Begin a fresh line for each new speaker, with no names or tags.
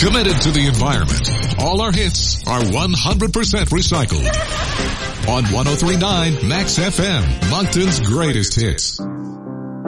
Committed to the environment. All our hits are 100% recycled. On 103.9 Max FM, Moncton's greatest hits.